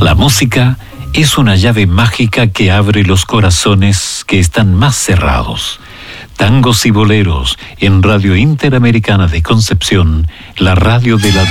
La música es una llave mágica que abre los corazones que están más cerrados. Tangos y boleros en Radio Interamericana de Concepción, la radio de la